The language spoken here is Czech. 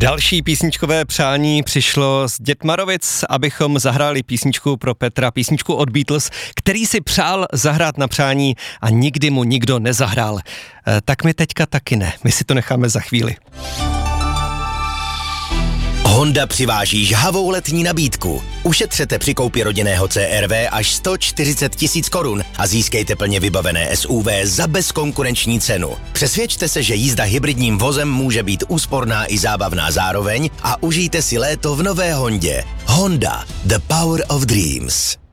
Další písničkové přání přišlo z Dětmarovic, abychom zahráli písničku pro Petra, písničku od Beatles, který si přál zahrát na přání a nikdy mu nikdo nezahrál. Tak my teďka taky ne, my si to necháme za chvíli. Honda přiváží žhavou letní nabídku. Ušetřete při koupi rodinného CR-V až 140 000 korun a získejte plně vybavené SUV za bezkonkurenční cenu. Přesvědčte se, že jízda hybridním vozem může být úsporná i zábavná zároveň a užijte si léto v nové Hondě. Honda, the power of dreams.